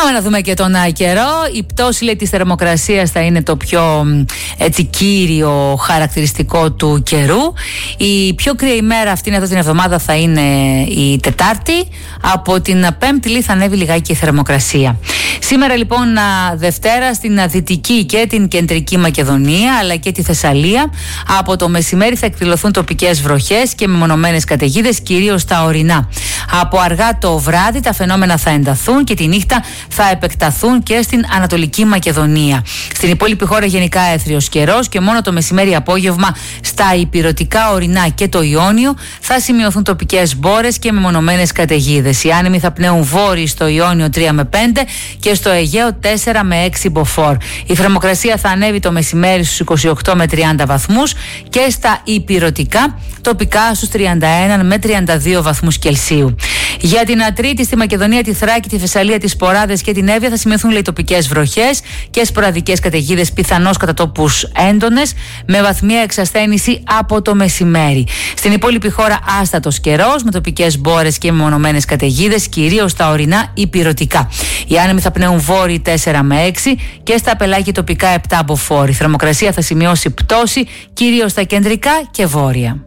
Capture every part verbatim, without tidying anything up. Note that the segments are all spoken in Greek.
Πάμε να δούμε και τον καιρό. Η πτώση, λέει, της θερμοκρασίας θα είναι το πιο έτσι, κύριο χαρακτηριστικό του καιρού. Η πιο κρύα ημέρα αυτήν εδώ την εβδομάδα θα είναι η Τετάρτη. Από την Πέμπτη, λέει, θα ανέβει λιγάκι η θερμοκρασία. Σήμερα λοιπόν Δευτέρα στην Δυτική και την Κεντρική Μακεδονία αλλά και τη Θεσσαλία από το μεσημέρι θα εκδηλωθούν τοπικές βροχές και μεμονωμένες καταιγίδες, κυρίως στα ορεινά. Από αργά το βράδυ τα φαινόμενα θα ενταθούν και τη νύχτα θα επεκταθούν και στην Ανατολική Μακεδονία. Στην υπόλοιπη χώρα γενικά έθριος καιρός και μόνο το μεσημέρι απόγευμα στα ηπειρωτικά ορεινά και το Ιόνιο θα σημειωθούν τοπικές μπόρες και μεμονωμένες καταιγίδες. Οι άνεμοι θα πνέουν βόρειοι στο Ιόνιο τρία με πέντε και στο Αιγαίο τέσσερα με έξι μποφόρ. Η θερμοκρασία θα ανέβει το μεσημέρι στους είκοσι οκτώ με τριάντα βαθμούς και στα ηπειρωτικά τοπικά στους τριάντα ένα με τριάντα δύο βαθμούς Κελσίου. Για την Τρίτη στη Μακεδονία, τη Θράκη, τη Θεσσαλία, τις Ποράδες και την Εύβοια θα σημειωθούν, λέει, τοπικές βροχές και σποραδικές καταιγίδες, πιθανώς κατά τόπους έντονες, με βαθμία εξασθένηση από το μεσημέρι. Στην υπόλοιπη χώρα άστατος καιρός με τοπικές μπόρες και μεμονωμένες καταιγίδες, κυρίως στα ορεινά ηπειρωτικά. Οι άνεμοι θα πνέουν βόρειοι τέσσερα με έξι και στα πελάγια τοπικά επτά μποφόρ. Η θερμοκρασία θα σημειώσει πτώση, κυρίως στα κεντρικά και βόρεια.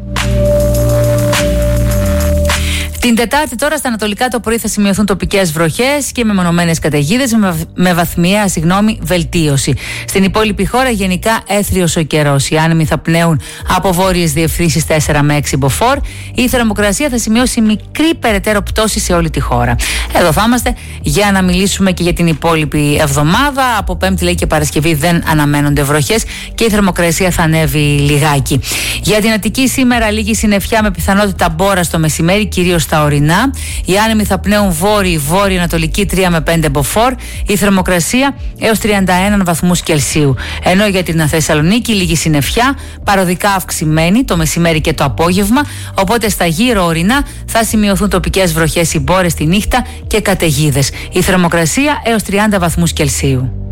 Την Τετάρτη τώρα στα ανατολικά το πρωί θα σημειωθούν τοπικές βροχές και μεμονωμένες καταιγίδες με, με βαθμιαία συγγνώμη, βελτίωση. Στην υπόλοιπη χώρα γενικά έθριος ο καιρός. Οι άνεμοι θα πνέουν από βόρειες διευθύνσεις τέσσερα με έξι μποφόρ. Η θερμοκρασία θα σημειώσει μικρή περαιτέρω πτώση σε όλη τη χώρα. Εδώ θα είμαστε για να μιλήσουμε και για την υπόλοιπη εβδομάδα. Από Πέμπτη, λέει, και Παρασκευή δεν αναμένονται βροχές και η θερμοκρασία θα ανέβει λιγάκι. Για την Αττική σήμερα λίγη συννεφιά με πιθανότητα μπόρα στο μεσημέρι, κυρίως στα ορεινά. Οι άνεμοι θα πνέουν βόρειοι, βόρειο-ανατολική τρία με πέντε μποφόρ. Η θερμοκρασία έως τριάντα ένα βαθμούς Κελσίου. Ενώ για την Θεσσαλονίκη λίγη συννεφιά, παροδικά αυξημένη το μεσημέρι και το απόγευμα. Οπότε στα γύρω ορεινά θα σημειωθούν τοπικές βροχές ή μπόρες τη νύχτα και καταιγίδες. Η θερμοκρασία έως τριάντα βαθμούς Κελσίου.